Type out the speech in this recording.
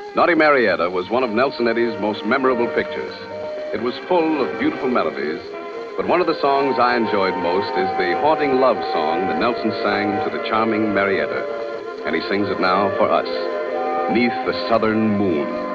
Naughty Marietta was one of Nelson Eddy's most memorable pictures. It was full of beautiful melodies, but one of the songs I enjoyed most is the haunting love song that Nelson sang to the charming Marietta. And he sings it now for us, 'Neath the Southern Moon.